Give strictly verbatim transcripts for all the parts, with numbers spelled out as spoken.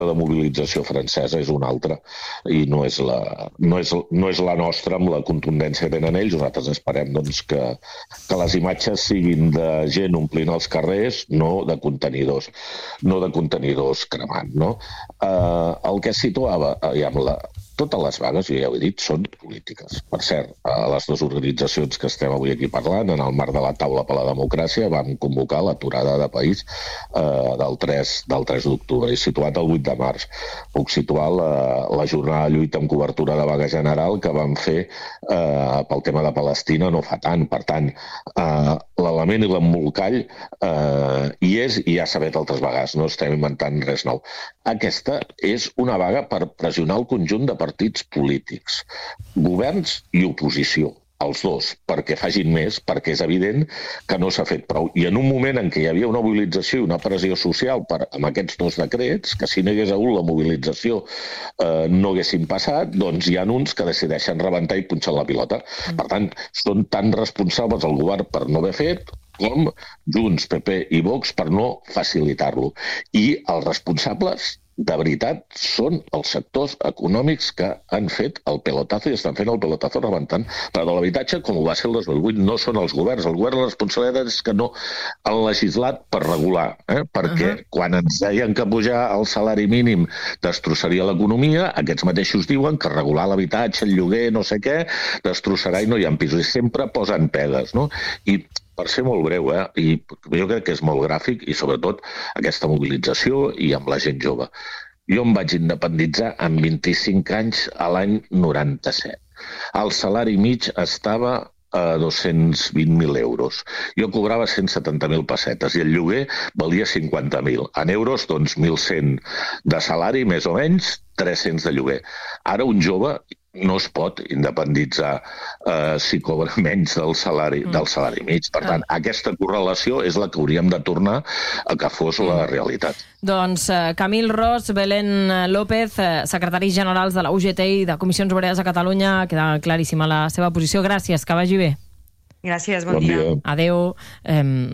de mobilització francesa és una altra i no és la, no és, no és la nostra amb la contundència que tenen ells. Nosaltres esperem doncs, que, que les imatges siguin de gent omplint els carrers, no de contenidors, no de contenidors cremant. No? Eh, el que situava, eh, amb la, totes les vagues, jo ja ho he dit, són polítiques. Per cert, a les dues organitzacions que estem avui aquí parlant, en el marc de la Taula per la Democràcia, vam convocar l'aturada de país eh, del tres d'octubre i situat el vuit de març. Puc situar la, la jornada de lluita amb cobertura de vaga general que vam fer eh, pel tema de Palestina no fa tant. Per tant, eh, l'element i l'embolcall eh, hi és i ja s'ha fet altres vegades, no estem inventant res nou. Aquesta és una vaga per pressionar el conjunt de partits polítics, governs i oposició, els dos, perquè facin més, perquè és evident que no s'ha fet prou. I en un moment en què hi havia una mobilització i una pressió social per, amb aquests dos decrets, que si no hagués hagut la mobilització eh, no haguessin passat, doncs hi ha uns que decideixen rebentar i punxar la pilota. Per tant, són tan responsables el govern per no haver fet com Junts, P P i Vox per no facilitar-lo. I els responsables de veritat són els sectors econòmics que han fet el pelotazo i estan fent el pelotazo rebentant per a l'habitatge, com ho va ser el dos mil vuit. No són els governs. El govern, la responsabilitat és que no han legislat per regular, eh? perquè uh-huh. quan ens deien que pujar el salari mínim destrossaria l'economia, aquests mateixos diuen que regular l'habitatge, el lloguer, no sé què, destrossarà i no hi ha pisos. I sempre posen pegues, no? I per ser molt breu, eh? I jo crec que és molt gràfic i sobretot aquesta mobilització i amb la gent jove. Jo em vaig independitzar amb vint-i-cinc anys a l'any noranta-set. El salari mig estava a dos-cents vint mil euros. Jo cobrava cent setanta mil pessetes i el lloguer valia cinquanta mil. En euros, doncs, mil cent de salari, més o menys, tres-cents de lloguer. Ara un jove no es pot independitzar eh, si cobra menys del salari, mm. del salari mig. Per tant, ah. aquesta correlació és la que hauríem de tornar a que fos mm. la realitat. Doncs eh, Camil Ros, Belén López, eh, secretaris generals de la U G T i de Comissions Obreres a Catalunya, queda claríssima la seva posició. Gràcies, que vagi bé. Gràcies, bon, bon dia. dia. Adéu. Eh,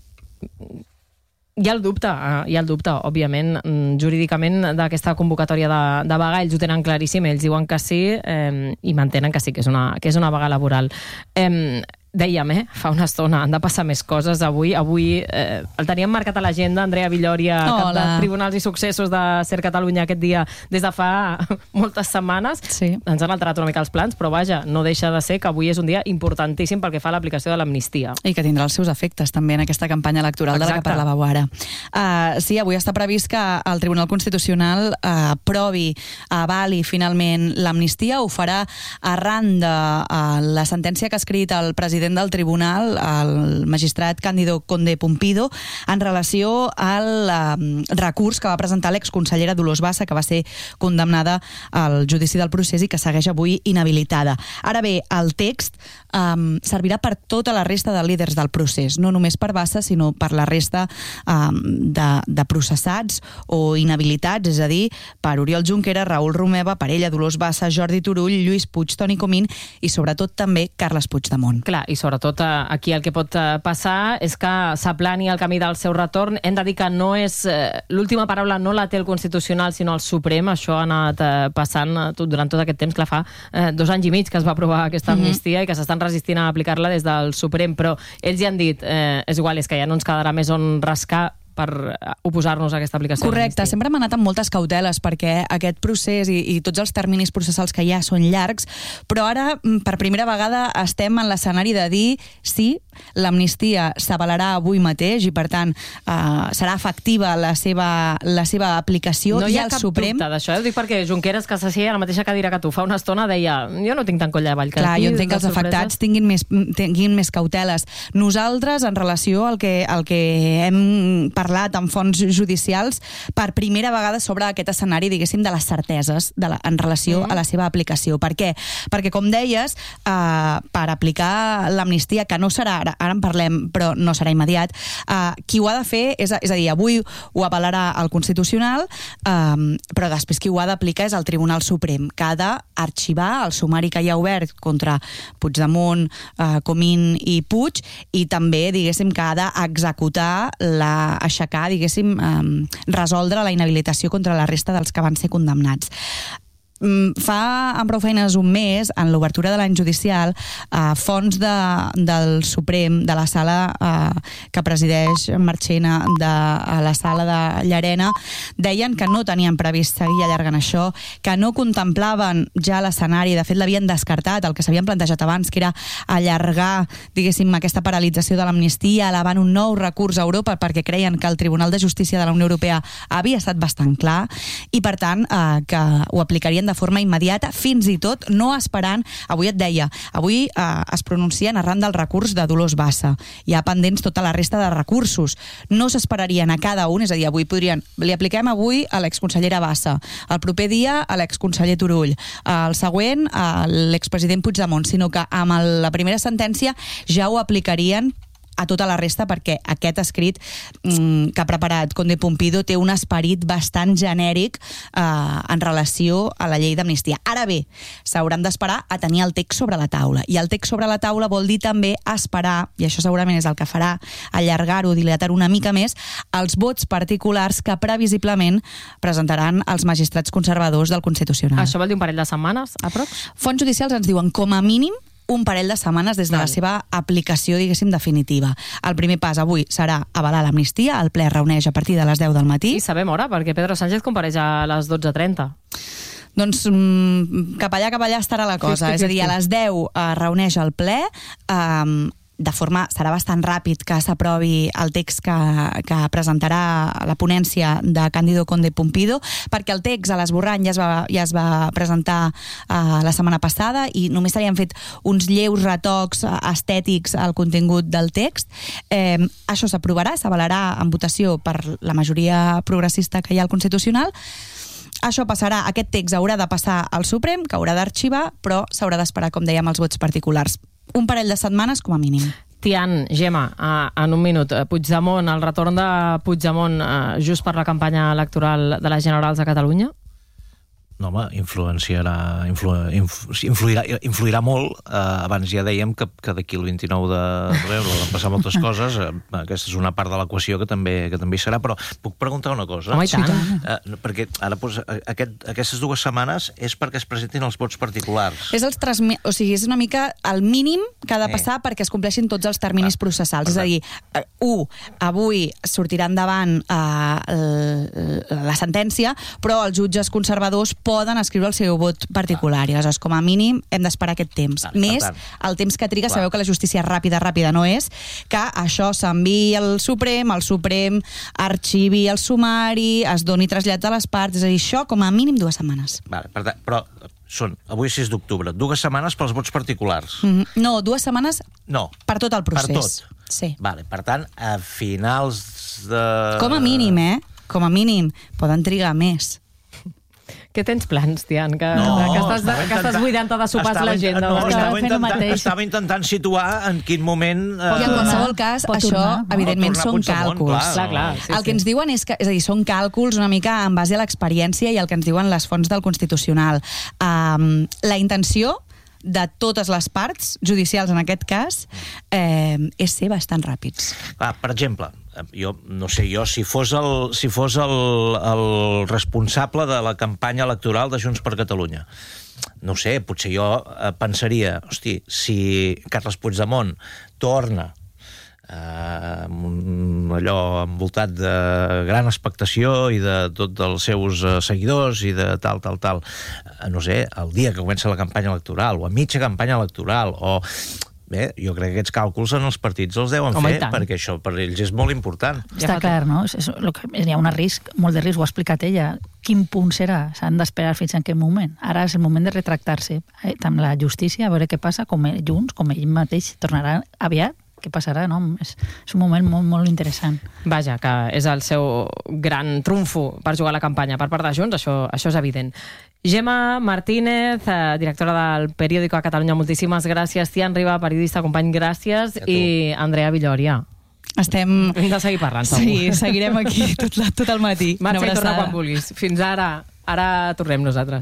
Hi ha el dubte, hi ha el dubte, òbviament, jurídicament, d'aquesta convocatòria de, de vaga. Ells ho tenen claríssim, ells diuen que sí eh, i mantenen que sí, que és una, que és una vaga laboral. Eh, Dèiem, eh, fa una estona, han de passar més coses avui. Avui eh, el teníem marcat a l'agenda, Andrea Villòria, cap de Tribunals i Successos de Ser Catalunya aquest dia des de fa moltes setmanes. Sí. Ens han alterat una mica els plans, però vaja, no deixa de ser que avui és un dia importantíssim pel que fa a l'aplicació de l'amnistia. I que tindrà els seus efectes també en aquesta campanya electoral. Exacte. De la que parlàveu ara. Uh, sí, avui està previst que el Tribunal Constitucional uh, aprovi, avali finalment l'amnistia. Ho farà arran de uh, la sentència que ha escrit el president del tribunal, el magistrat Cándido Conde Pumpido, en relació al um, recurs que va presentar l'exconsellera Dolors Bassa, que va ser condemnada al judici del procés i que segueix avui inhabilitada. Ara bé, el text um, servirà per tota la resta de líders del procés, no només per Bassa, sinó per la resta um, de, de processats o inhabilitats, és a dir, per Oriol Junqueras, Raül Romeva, per ella, Dolors Bassa, Jordi Turull, Lluís Puig, Toni Comín i sobretot també Carles Puigdemont. Clar, i sobretot aquí el que pot passar és que s'aplani el camí del seu retorn. Hem de dir que no és l'última paraula, no la té el Constitucional, sinó el Suprem. Això ha anat passant durant tot aquest temps, que fa dos anys i mig que es va aprovar aquesta amnistia mm-hmm. i que s'estan resistint a aplicar-la des del Suprem, però ells ja han dit, eh, és igual, és que ja no ens quedarà més on rascar per oposar-nos a aquesta aplicació. Correcte, sempre hem anat amb moltes cauteles perquè aquest procés i, i tots els terminis processals que hi ha són llargs, però ara per primera vegada estem en l'escenari de dir sí, l'amnistia s'avalarà avui mateix i per tant eh, serà efectiva la seva, la seva aplicació. No hi ha el cap Suprem... dubte d'això, eh? Ho dic perquè Junqueras, que s'asseia a la mateixa cadira que tu fa una estona, deia, jo no tinc tant coll de ball. Clar, jo entenc que els afectats tinguin més, tinguin més cauteles. Nosaltres, en relació al que, al que hem parlat en fonts judicials, per primera vegada sobre aquest escenari, diguéssim, de les certeses de la, en relació mm. a la seva aplicació. Per què? Perquè, com deies, eh, per aplicar l'amnistia, que no serà, ara, ara en parlem, però no serà immediat, eh, qui ho ha de fer, és, és a dir, avui ho avalarà el Constitucional, eh, però després qui ho ha d'aplicar és el Tribunal Suprem, que ha d'arxivar el sumari que hi ha obert contra Puigdemont, eh, Comín i Puig, i també, diguéssim, que ha d'executar la aixecar, diguéssim, eh, resoldre la inhabilitació contra la resta dels que van ser condemnats. Fa amb prou feines un mes, en l'obertura de l'any judicial, eh, fons de, del Suprem, de la sala eh, que presideix Marchena, de a la sala de Llarena, deien que no tenien previst seguir allargant això, que no contemplaven ja l'escenari, de fet l'havien descartat, el que s'havien plantejat abans, que era allargar, diguéssim, aquesta paralització de l'amnistia, elevant un nou recurs a Europa, perquè creien que el Tribunal de Justícia de la Unió Europea havia estat bastant clar, i per tant eh, que ho aplicarien de forma immediata, fins i tot no esperant, avui et deia, avui eh, es pronuncien arran del recurs de Dolors Bassa, hi ha pendents tota la resta de recursos, no s'esperarien a cada un, és a dir, avui podrien, li apliquem avui a l'exconsellera Bassa, el proper dia a l'exconseller Turull, el següent a l'expresident Puigdemont, sinó que amb el, la primera sentència ja ho aplicarien a tota la resta, perquè aquest escrit mm, que ha preparat Conde Pumpido té un esperit bastant genèric eh, en relació a la llei d'amnistia. Ara bé, s'hauran d'esperar a tenir el text sobre la taula, i el text sobre la taula vol dir també esperar, i això segurament és el que farà allargar-ho, dilatar una mica més, els vots particulars que previsiblement presentaran els magistrats conservadors del Constitucional. Això vol dir un parell de setmanes, aprox? Fonts judicials ens diuen com a mínim un parell de setmanes des de la seva aplicació, diguéssim, definitiva. El primer pas avui serà avalar l'amnistia, el ple reuneix a partir de les deu del matí. I sabem hora, perquè Pedro Sánchez compareix a les dotze trenta. Doncs mm, cap allà, cap allà estarà la cosa. Sí, sí, sí, és a dir, a les deu es reuneix el ple, eh, de forma, serà bastant ràpid que s'aprovi el text que, que presentarà la ponència de Cándido Conde Pumpido, perquè el text a l'esborrany ja es va, ja es va presentar uh, la setmana passada i només s'havien fet uns lleus retocs estètics al contingut del text. Eh, això s'aprovarà, s'avalarà en votació per la majoria progressista que hi ha al Constitucional. Això passarà, aquest text haurà de passar al Suprem, que haurà d'arxivar, però s'haurà d'esperar, com dèiem, els vots particulars. Un parell de setmanes com a mínim. Tian, Gemma, en un minut, Puigdemont, el retorn de Puigdemont just per la campanya electoral de les Generals de Catalunya? No, home, influenciarà, influ, influirà, influirà molt. Eh, abans ja dèiem que, que d'aquí el vint-i-nou de novembre van passar moltes coses. Eh, aquesta és una part de l'equació que també que també hi serà, però puc preguntar una cosa? Home, i tant. Eh, perquè ara, doncs, aquest, aquestes dues setmanes és perquè es presentin els vots particulars. És els tres, o sigui, és una mica el mínim que ha de passar eh. perquè es compleixin tots els terminis ah, processals. És a dir, u, avui sortirà endavant eh, la sentència, però els jutges conservadors poden escriure el seu vot particular. I aleshores, com a mínim, hem d'esperar aquest temps. Vale, més el temps que triga, clar. Sabeu que la justícia ràpida, ràpida no és, que això s'enviï al Suprem, el Suprem arxivi el sumari, es doni trasllat a les parts, és a dir, això com a mínim dues setmanes. Vale, per tant, però són, avui és sis d'octubre, dues setmanes pels vots particulars. Mm-hmm. No, dues setmanes no. per tot el procés. Per tot? Sí. Vale, per tant, a finals de... Com a mínim, eh? Com a mínim. Poden trigar més. Què tens plans, Tian? Que, no, que estàs, que intenta... estàs buidant de sopars l'agenda. No, estava intentant, estava intentant situar en quin moment... Eh... I en qualsevol cas, Pot això, tornar, no? evidentment, són càlculs. Clar, clar, clar, sí, el que ens diuen és que, és a dir, són càlculs una mica en base a l'experiència i el que ens diuen les fonts del Constitucional. Um, la intenció de totes les parts judicials en aquest cas eh, és ser bastant ràpids. Ah, per exemple, jo no sé, jo si fos el, si fos el, el responsable de la campanya electoral de Junts per Catalunya, no sé, potser jo pensaria, hosti, si Carles Puigdemont torna Uh, allò envoltat de gran expectació i de tots els seus uh, seguidors i de tal, tal, tal, uh, no sé, el dia que comença la campanya electoral o a mitja campanya electoral o... Bé, jo crec que aquests càlculs en els partits els deuen Home, fer, perquè això per ells és molt important. Està clar, no? És, és, lo que, hi ha un risc, molt de risc, ho ha explicat ella. Quin punt serà? S'han d'esperar fins en quin moment? Ara és el moment de retractar-se eh, amb la justícia, a veure què passa, com Junts, com ell mateix tornarà aviat. Què passarà, no? És, és un moment molt, molt interessant. Vaja, que és el seu gran trumfo per jugar a la campanya per part de Junts, això, això és evident. Gemma Martínez, eh, directora del Periódico a Catalunya, moltíssimes gràcies. Tian Riba, periodista, company, gràcies. I Andrea Villòria. Estem... Hem de seguir parlant, segur. Sí, seguirem aquí tot, la, tot el matí. Marxa i torna quan vulguis. Fins ara. Ara tornem nosaltres.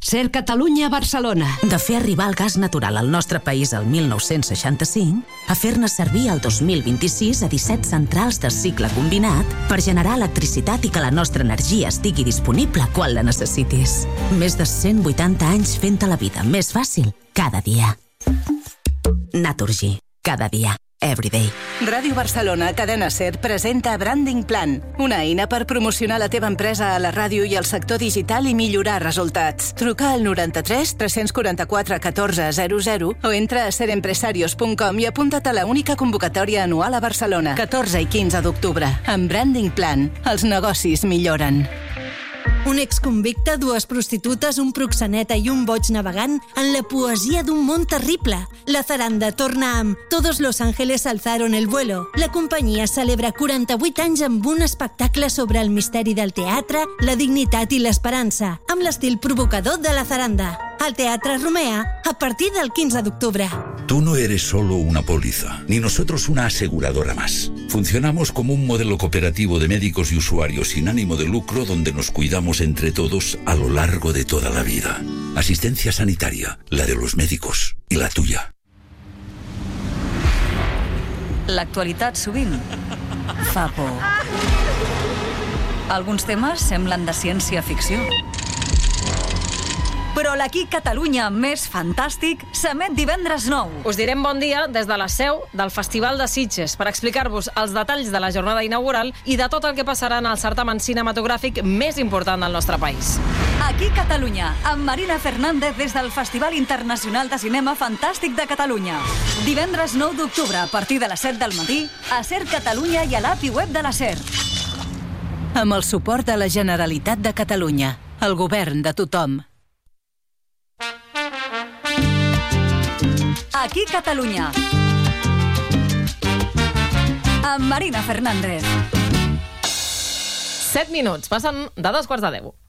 Ser Catalunya a Barcelona. De fer arribar el gas natural al nostre país el mil nou-cents seixanta-cinc a fer-ne servir el dos mil vint-i-sis a disset centrals de cicle combinat per generar electricitat i que la nostra energia estigui disponible quan la necessitis. Més de cent vuitanta anys fent-te la vida més fàcil cada dia. Naturgy. Cada dia. Everyday. Ràdio Barcelona, Cadena SER, presenta Branding Plan, una eina per promocionar la teva empresa a la ràdio i al sector digital i millorar resultats. Truca al noranta-tres tres quaranta-quatre catorze zero zero o entra a ser empresarios punt com i apunta't a la única convocatòria anual a Barcelona, catorze i quinze d'octubre. Amb Branding Plan, els negocis milloren. Un exconvicte, dues prostitutes, un proxeneta i un boig navegant en la poesia d'un món terrible. La zaranda torna amb Todos los ángeles alzaron el vuelo. La companyia celebra quaranta-vuit anys amb un espectacle sobre el misteri del teatre, la dignitat i l'esperança, amb l'estil provocador de la zaranda. Al Teatre Romea, a partir del quinze d'octubre. Tú no eres solo una póliza, ni nosotros una aseguradora más. Funcionamos como un modelo cooperativo de médicos y usuarios sin ánimo de lucro donde nos cuidamos entre todos a lo largo de toda la vida. Asistencia sanitaria, la de los médicos y la tuya. L'actualitat sovint fa por. Alguns temes semblen de ciència-ficció. Però l'Aquí Catalunya més fantàstic s'emet divendres nou. Us direm bon dia des de la seu del Festival de Sitges per explicar-vos els detalls de la jornada inaugural i de tot el que passarà en el certamen cinematogràfic més important del nostre país. Aquí Catalunya, amb Marina Fernández des del Festival Internacional de Cinema Fantàstic de Catalunya. Divendres nou d'octubre, a partir de les set del matí, a SER Catalunya i a l'A P I web de la SER. Amb el suport de la Generalitat de Catalunya, el govern de tothom. Aquí Catalunya. Amb Marina Fernández. Set minuts, passen de dos quarts de deu.